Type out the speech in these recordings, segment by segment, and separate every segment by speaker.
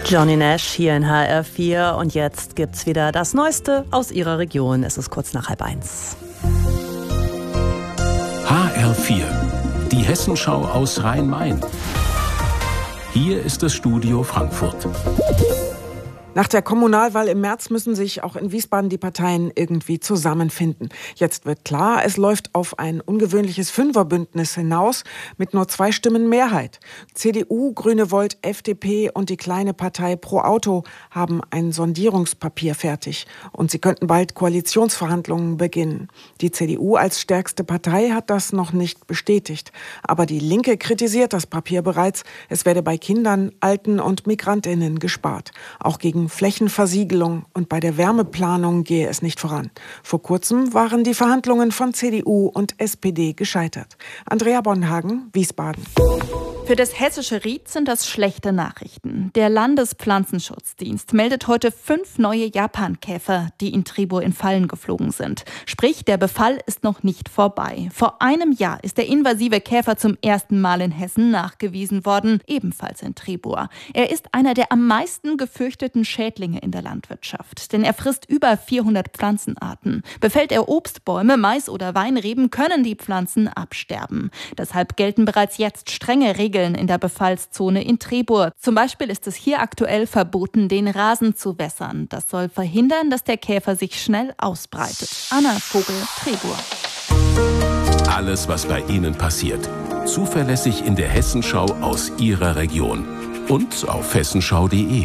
Speaker 1: Johnny Nash hier in HR4 und jetzt gibt's wieder das Neueste aus Ihrer Region. Es ist kurz nach 12:30.
Speaker 2: HR4, die Hessenschau aus Rhein-Main. Hier ist das Studio Frankfurt.
Speaker 3: Nach der Kommunalwahl im März müssen sich auch in Wiesbaden die Parteien irgendwie zusammenfinden. Jetzt wird klar, es läuft auf ein ungewöhnliches Fünferbündnis hinaus mit nur 2 Stimmen Mehrheit. CDU, Grüne Volt, FDP und die kleine Partei Pro Auto haben ein Sondierungspapier fertig. Und sie könnten bald Koalitionsverhandlungen beginnen. Die CDU als stärkste Partei hat das noch nicht bestätigt. Aber die Linke kritisiert das Papier bereits. Es werde bei Kindern, Alten und MigrantInnen gespart. Auch gegen Flächenversiegelung und bei der Wärmeplanung gehe es nicht voran. Vor kurzem waren die Verhandlungen von CDU und SPD gescheitert. Andrea Bonhagen, Wiesbaden.
Speaker 4: Für das hessische Ried sind das schlechte Nachrichten. Der Landespflanzenschutzdienst meldet heute 5 neue Japankäfer, die in Tribur in Fallen geflogen sind. Sprich, der Befall ist noch nicht vorbei. Vor einem Jahr ist der invasive Käfer zum ersten Mal in Hessen nachgewiesen worden, ebenfalls in Tribur. Er ist einer der am meisten gefürchteten Schädlinge in der Landwirtschaft, denn er frisst über 400 Pflanzenarten. Befällt er Obstbäume, Mais oder Weinreben, können die Pflanzen absterben. Deshalb gelten bereits jetzt strenge Regeln in der Befallszone in Tribur. Zum Beispiel ist es hier aktuell verboten, den Rasen zu wässern. Das soll verhindern, dass der Käfer sich schnell ausbreitet. Anna Vogel, Tribur.
Speaker 2: Alles, was bei Ihnen passiert. Zuverlässig in der Hessenschau aus Ihrer Region. Und auf hessenschau.de.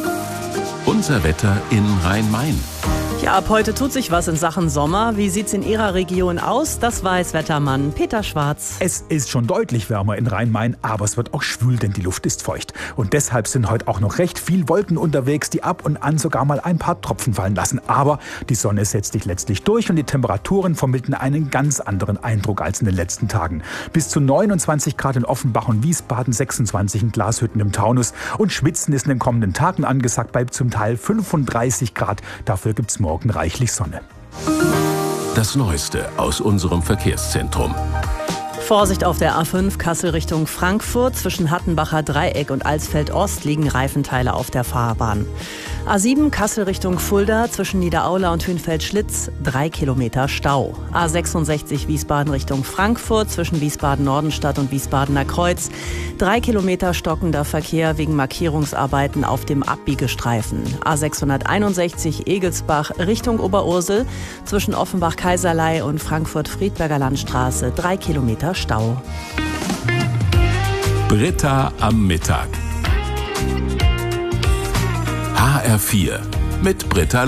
Speaker 2: Unser Wetter in Rhein-Main.
Speaker 1: Ja, ab heute tut sich was in Sachen Sommer. Wie sieht's in Ihrer Region aus? Das weiß Wettermann Peter Schwarz.
Speaker 5: Es ist schon deutlich wärmer in Rhein-Main, aber es wird auch schwül, denn die Luft ist feucht. Und deshalb sind heute auch noch recht viel Wolken unterwegs, die ab und an sogar mal ein paar Tropfen fallen lassen. Aber die Sonne setzt sich letztlich durch und die Temperaturen vermitteln einen ganz anderen Eindruck als in den letzten Tagen. Bis zu 29 Grad in Offenbach und Wiesbaden, 26 in Glashütten im Taunus. Und Schwitzen ist in den kommenden Tagen angesagt bei zum Teil 35 Grad. Dafür gibt's morgen reichlich Sonne.
Speaker 2: Das Neueste aus unserem Verkehrszentrum.
Speaker 1: Vorsicht auf der A5 Kassel Richtung Frankfurt. Zwischen Hattenbacher Dreieck und Alsfeld Ost liegen Reifenteile auf der Fahrbahn. A7 Kassel Richtung Fulda. Zwischen Niederaula und Hünfeld-Schlitz 3 Kilometer Stau. A66 Wiesbaden Richtung Frankfurt. Zwischen Wiesbaden-Nordenstadt und Wiesbadener Kreuz 3 Kilometer stockender Verkehr wegen Markierungsarbeiten auf dem Abbiegestreifen. A661 Egelsbach Richtung Oberursel. Zwischen Offenbach-Kaiserlei und Frankfurt-Friedberger Landstraße 3 Kilometer Stau.
Speaker 2: Britta am Mittag. HR4 mit Britta